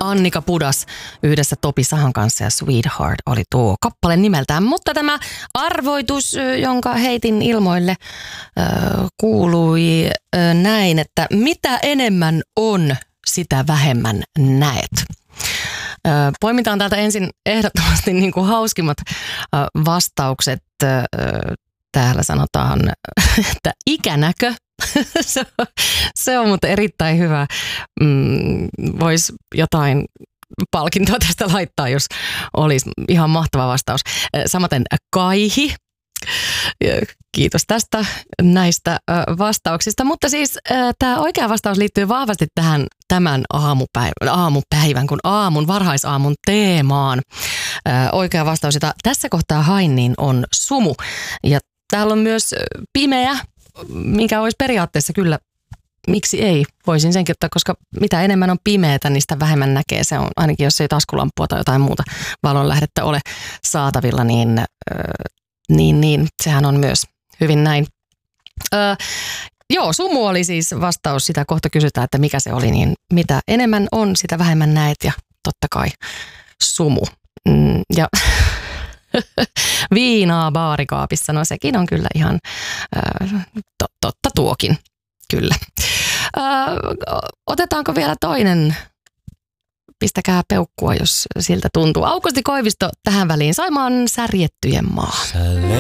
Annika Pudas yhdessä Topi Sahan kanssa ja Sweetheart oli tuo kappale nimeltään. Mutta tämä arvoitus, jonka heitin ilmoille, kuului näin, että mitä enemmän on, sitä vähemmän näet. Poimitaan täältä ensin ehdottomasti niin kuin hauskimmat vastaukset. Täällä sanotaan, että ikänäkö. Se on mutta erittäin hyvä. Voisi jotain palkintoa tästä laittaa, jos olisi ihan mahtava vastaus. Samaten kaihi. Kiitos tästä näistä vastauksista. Mutta siis tämä oikea vastaus liittyy vahvasti tämän aamun varhaisaamun teemaan. Oikea vastaus, jota tässä kohtaa hain, niin on sumu. Ja täällä on myös pimeä, minkä olisi periaatteessa kyllä, miksi ei, voisin senkin ottaa, koska mitä enemmän on pimeätä, niin sitä vähemmän näkee. Se on ainakin, jos ei taskulampua tai jotain muuta valonlähdettä ole saatavilla, niin sehän on myös hyvin näin. Joo, sumu oli siis vastaus, sitä kohta kysytään, että mikä se oli, niin mitä enemmän on, sitä vähemmän näet ja totta kai sumu. Ja viinaa baarikaapissa, no sekin on kyllä ihan totta tuokin, kyllä. Otetaanko vielä toinen? Pistäkää peukkua, jos siltä tuntuu. Aukusti Koivisto tähän väliin, Saimaan särjettyjen maa. Sä